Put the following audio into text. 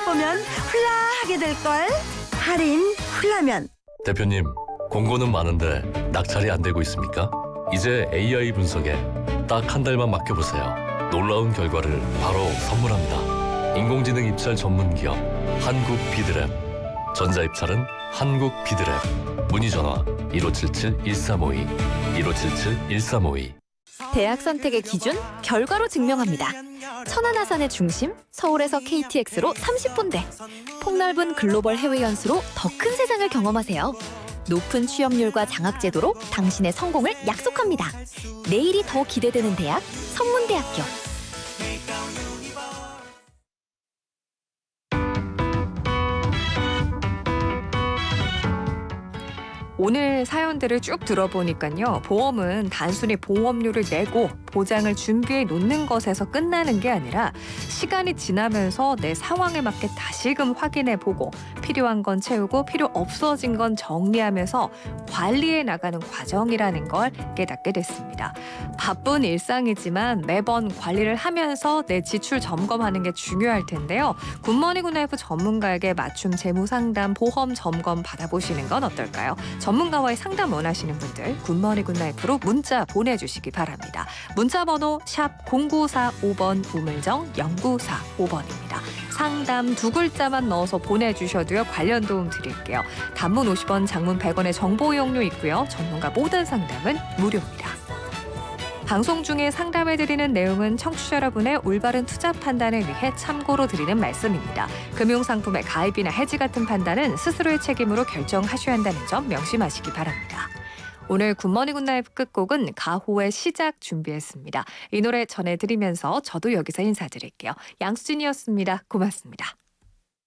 맛보면 훌라하게 될걸. 할인 훌라면. 대표님, 공고는 많은데 낙찰이 안 되고 있습니까? 이제 AI 분석에 딱 한 달만 맡겨보세요. 놀라운 결과를 바로 선물합니다. 인공지능 입찰 전문 기업 한국비드랩. 전자입찰은 한국비드랩. 문의전화 1577-1352 1577-1352. 대학 선택의 기준 결과로 증명합니다. 천안아산의 중심 서울에서 KTX로 30분대. 폭넓은 글로벌 해외 연수로 더 큰 세상을 경험하세요. 높은 취업률과 장학제도로 당신의 성공을 약속합니다. 내일이 더 기대되는 대학 선문대학교. 오늘 사연들을 쭉 들어보니까요. 보험은 단순히 보험료를 내고 보장을 준비해 놓는 것에서 끝나는 게 아니라 시간이 지나면서 내 상황에 맞게 다시금 확인해보고 필요한 건 채우고 필요 없어진 건 정리하면서 관리해 나가는 과정이라는 걸 깨닫게 됐습니다. 바쁜 일상이지만 매번 관리를 하면서 내 지출 점검하는 게 중요할 텐데요. 굿모닝 굿나이프 전문가에게 맞춤 재무 상담, 보험 점검 받아보시는 건 어떨까요? 전문가와의 상담 원하시는 분들 굿모닝 굿나이프로 문자 보내주시기 바랍니다. 문자 번호 샵 0945번 우물정 0945번입니다. 상담 두 글자만 넣어서 보내주셔도요. 관련 도움 드릴게요. 단문 50원, 장문 100원의 정보 이용료 있고요. 전문가 모든 상담은 무료입니다. 방송 중에 상담해드리는 내용은 청취자 여러분의 올바른 투자 판단을 위해 참고로 드리는 말씀입니다. 금융상품의 가입이나 해지 같은 판단은 스스로의 책임으로 결정하셔야 한다는 점 명심하시기 바랍니다. 오늘 굿모닝 굿나이프 끝곡은 가호의 시작 준비했습니다. 이 노래 전해드리면서 저도 여기서 인사드릴게요. 양수진이었습니다. 고맙습니다.